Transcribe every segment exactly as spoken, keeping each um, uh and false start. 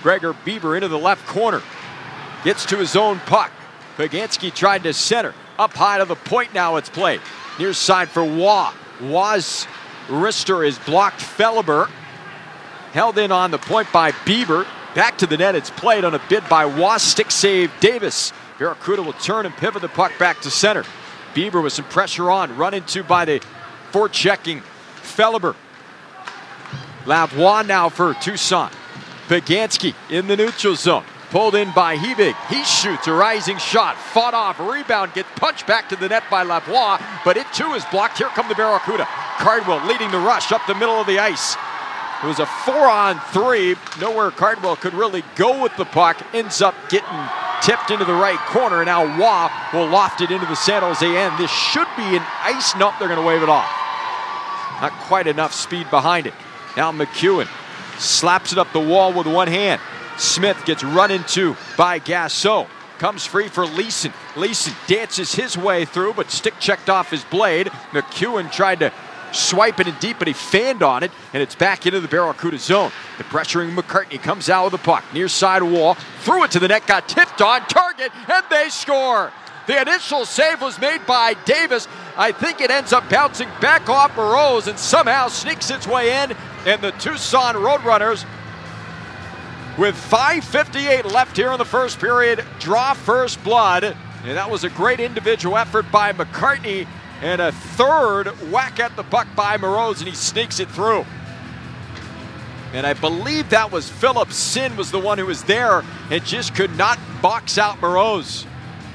Gregor Bieber into the left corner. Gets to his own puck. Pagansky tried to center. Up high to the point now it's played. Near side for Waugh. Waugh's wrister is blocked. Felleber held in on the point by Bieber. Back to the net, it's played on a bid by Waugh. Stick save Davis. Barracuda will turn and pivot the puck back to center. Bieber with some pressure on. Run into by the forechecking Felleber. Lavoie now for Tucson. Pagansky in the neutral zone. Pulled in by Hebig. He shoots a rising shot. Fought off. Rebound gets punched back to the net by Lavoie, but it too is blocked. Here come the Barracuda. Cardwell leading the rush up the middle of the ice. It was a four on three. Nowhere Cardwell could really go with the puck. Ends up getting tipped into the right corner. And now Waugh will loft it into the San Jose end. This should be an ice. Nope, they're going to wave it off. Not quite enough speed behind it. Now McEwen slaps it up the wall with one hand. Smith gets run into by Gasso. Comes free for Leeson. Leeson dances his way through, but stick checked off his blade. McEwen tried to swipe it in deep, but he fanned on it, and it's back into the Barracuda zone. The pressuring McCartney comes out with the puck. Near side wall. Threw it to the net, got tipped on target, and they score. The initial save was made by Davis. I think it ends up bouncing back off Burroughs and somehow sneaks its way in. And the Tucson Roadrunners, with five fifty-eight left here in the first period, draw first blood. And that was a great individual effort by McCartney and a third whack at the puck by Burroughs, and he sneaks it through. And I believe that was Philip Sin was the one who was there and just could not box out Burroughs.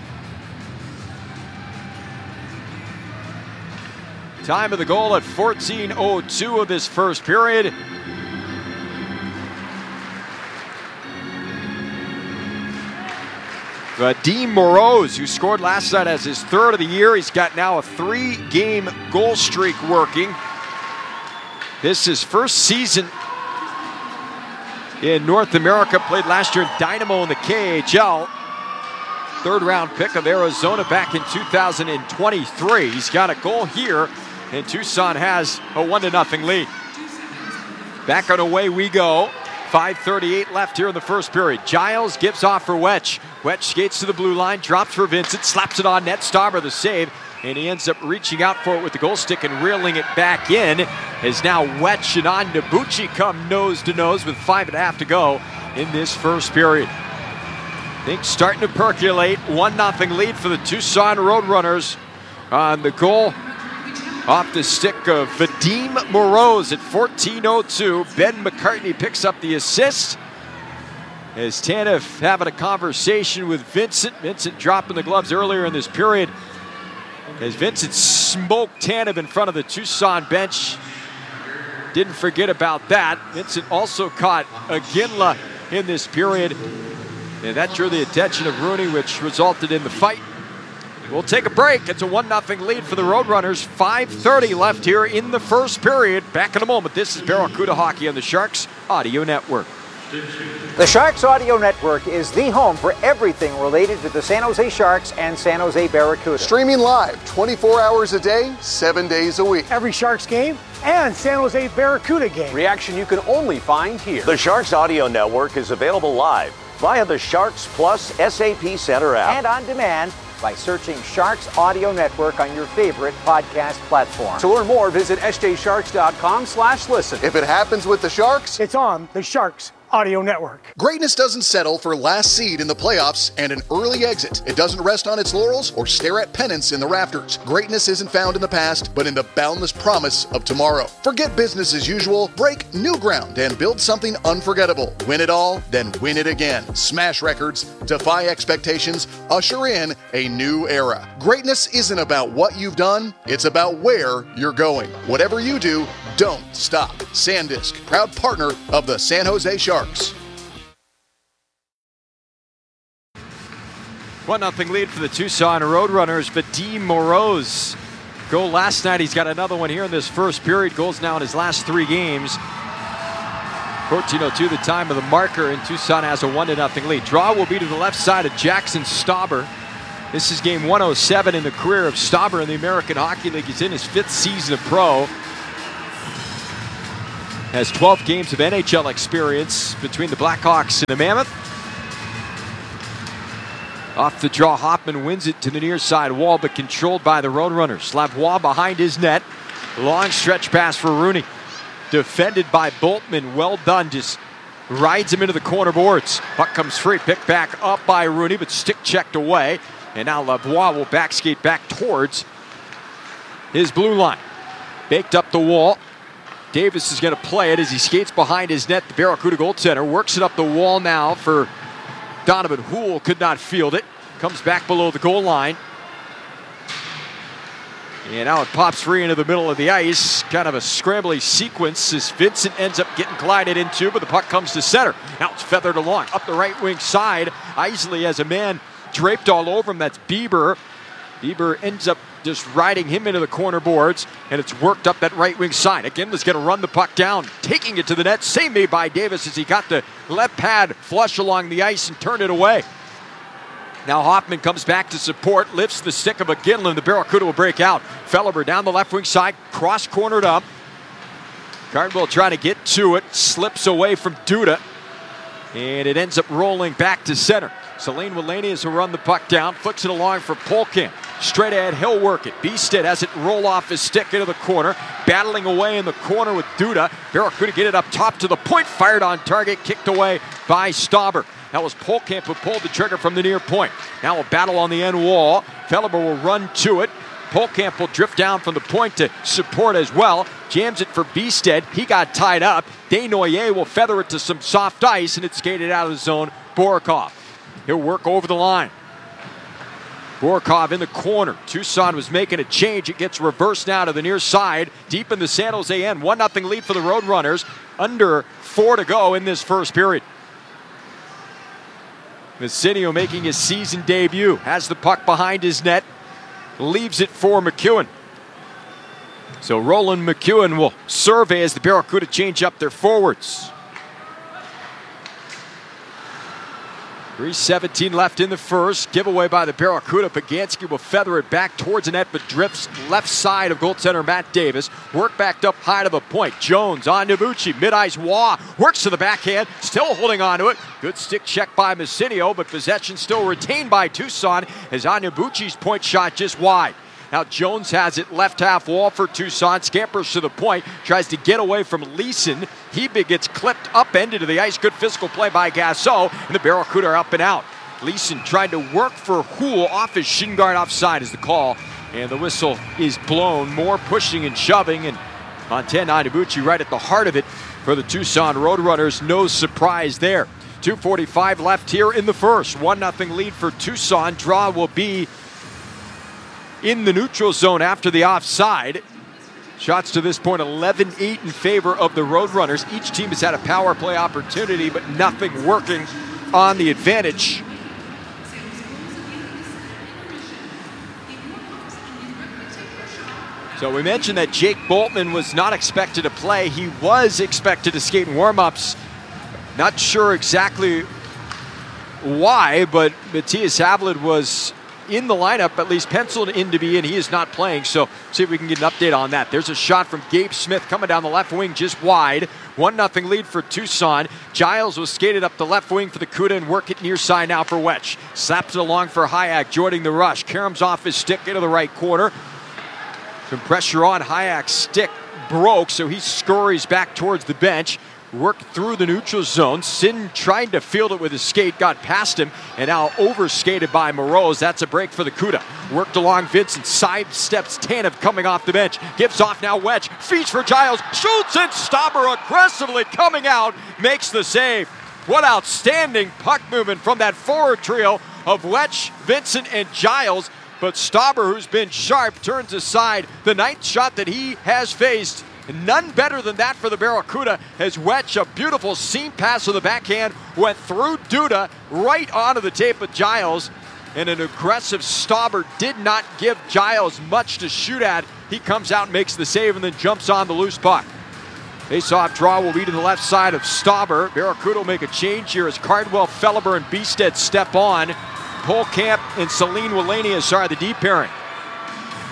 Time of the goal at fourteen oh two of this first period. Vadim Moroz, who scored last night as his third of the year. He's got now a three-game goal streak working. This is his first season in North America. Played last year in Dynamo in the K H L. Third round pick of Arizona back in two thousand twenty-three. He's got a goal here, and Tucson has a one to nothing lead. Back on away we go. five thirty-eight left here in the first period. Giles gives off for Wetch. Wetch skates to the blue line, drops for Vincent, slaps it on net. Stauber the save, and he ends up reaching out for it with the goal stick and reeling it back in. As now Wetch and Onyebuchi come nose to nose with five and a half to go in this first period. Things starting to percolate. one nothing lead for the Tucson Roadrunners on the goal off the stick of Vadim Moroz at fourteen oh two. Ben McCartney picks up the assist. As Tanev having a conversation with Vincent. Vincent dropping the gloves earlier in this period. As Vincent smoked Tanev in front of the Tucson bench. Didn't forget about that. Vincent also caught Iginla in this period. And that drew the attention of Rooney, which resulted in the fight. We'll take a break. It's a one nothing lead for the Roadrunners. five thirty left here in the first period. Back in a moment. This is Barracuda Hockey on the Sharks Audio Network. The Sharks Audio Network is the home for everything related to the San Jose Sharks and San Jose Barracuda. Streaming live twenty-four hours a day, seven days a week. Every Sharks game and San Jose Barracuda game. Reaction you can only find here. The Sharks Audio Network is available live via the Sharks Plus S A P Center app. And on demand by searching Sharks Audio Network on your favorite podcast platform. To learn more, visit s j sharks dot com slash listen. If it happens with the Sharks, it's on the Sharks Audio Network. Greatness doesn't settle for last seed in the playoffs and an early exit. It doesn't rest on its laurels or stare at pennants in the rafters. Greatness isn't found in the past, but in the boundless promise of tomorrow. Forget business as usual, break new ground, and build something unforgettable. Win it all, then win it again. Smash records, defy expectations, usher in a new era. Greatness isn't about what you've done, it's about where you're going. Whatever you do, don't stop. SanDisk, proud partner of the San Jose Sharks. one nothing lead for the Tucson Roadrunners. Vadim Moroz goal last night. He's got another one here in this first period. Goals now in his last three games. fourteen oh two the time of the marker, and Tucson has a one to nothing lead. Draw will be to the left side of Jackson Stauber. This is game one oh seven in the career of Stauber in the American Hockey League. He's in his fifth season of pro. has twelve games of N H L experience between the Blackhawks and the Mammoth. Off the draw, Hoffman wins it to the near side wall, but controlled by the Roadrunners. Lavoie behind his net. Long stretch pass for Rooney. Defended by Boltman. Well done. Just rides him into the corner boards. Puck comes free. Picked back up by Rooney, but stick checked away. And now Lavoie will back skate back towards his blue line. Baked up the wall. Davis is going to play it as he skates behind his net. The Barracuda goaltender works it up the wall now for Donovan Houle. Could not field it. Comes back below the goal line. And now it pops free into the middle of the ice. Kind of a scrambly sequence as Vincent ends up getting collided into, but the puck comes to center. Now it's feathered along up the right wing side. Isley has a man draped all over him. That's Bieber. Bieber ends up just riding him into the corner boards, and it's worked up that right wing side. Again, is going to run the puck down, taking it to the net. Save made by Davis as he got the left pad flush along the ice and turned it away. Now Hoffman comes back to support, lifts the stick of McGinley. The Barracuda will break out. Felleber down the left wing side, cross-cornered up. Cardwell trying to get to it, slips away from Duda, and it ends up rolling back to center. Celine Wallenius will run the puck down, flicks it along for Polkamp. Straight ahead, he'll work it. Beestead has it roll off his stick into the corner, battling away in the corner with Duda. Barracuda get it up top to the point, fired on target, kicked away by Stauber. That was Polkamp who pulled the trigger from the near point. Now a battle on the end wall. Felleber will run to it. Polkamp will drift down from the point to support as well. Jams it for Beestead. He got tied up. Desnoyers will feather it to some soft ice, and it's skated out of the zone. Borikov. He'll work over the line. Borikov in the corner. Tucson was making a change. It gets reversed now to the near side. Deep in the San Jose end. one nothing lead for the Roadrunners. Under four to go in this first period. Messinio making his season debut. Has the puck behind his net. Leaves it for McEwen. So Roland McEwen will survey as the Barracuda change up their forwards. three seventeen left in the first. Giveaway by the Barracuda. Pagansky will feather it back towards the net, but drifts left side of goaltender Matt Davis. Work backed up high to the point. Jones on Nabucci. Mid-ice Waugh. Works to the backhand. Still holding on to it. Good stick check by Messinio, but possession still retained by Tucson as Nabucci's point shot just wide. Now Jones has it left half wall for Tucson. Scampers to the point. Tries to get away from Leeson. Hebig gets clipped upended to the ice. Good physical play by Gasso. And the Barracuda are up and out. Leeson tried to work for Houle off his shin guard offside is the call. And the whistle is blown. More pushing and shoving. And Montana Nabucci right at the heart of it for the Tucson Roadrunners. No surprise there. two forty-five left here in the first. one nothing lead for Tucson. Draw will be in the neutral zone after the offside. Shots to this point eleven eight in favor of the Roadrunners. Each team has had a power play opportunity, but nothing working on the advantage. So we mentioned that Jake Boltman was not expected to play. He was expected to skate in warm-ups. Not sure exactly why, but Matthias Havlid was in the lineup, at least penciled in to be in. He is not playing, so see if we can get an update on that. There's a shot from Gabe Smith coming down the left wing just wide. one nothing lead for Tucson. Giles was skated up the left wing for the Cuda and work it near side now for Wetch. Slaps it along for Hayek, joining the rush. Karam's off his stick into the right corner. Some pressure on Hayek's stick broke, so he scurries back towards the bench. Worked through the neutral zone. Sin tried to field it with his skate, got past him, and now overskated by Moroz. That's a break for the Cuda. Worked along Vincent, side steps Tanev coming off the bench. Gives off now Wedge, feeds for Giles, shoots and Stauber aggressively coming out, makes the save. What outstanding puck movement from that forward trio of Wedge, Vincent, and Giles. But Stauber, who's been sharp, turns aside the ninth shot that he has faced. None better than that for the Barracuda as Wetch, a beautiful seam pass with the backhand, went through Duda right onto the tape of Giles. And an aggressive Stauber did not give Giles much to shoot at. He comes out and makes the save and then jumps on the loose puck. Face-off draw will be to the left side of Stauber. Barracuda will make a change here as Cardwell, Felleber, and Beestead step on. Polkamp and Celine Wallenius are the D pairing.